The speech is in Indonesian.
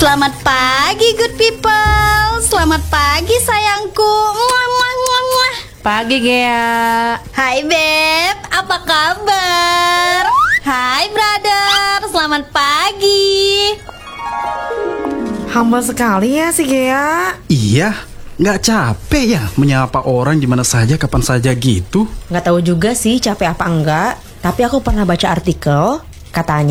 Selamat pagi good people. Selamat pagi sayangku. Muah, muah, muah, muah. Pagi Gea. Hai Beb, apa kabar? Hai brother, selamat pagi. Humble sekali ya si Gea. Iya, nggak capek ya menyapa orang di mana saja, kapan saja gitu? Nggak tahu juga sih capek apa enggak. Tapi aku pernah baca artikel, katanya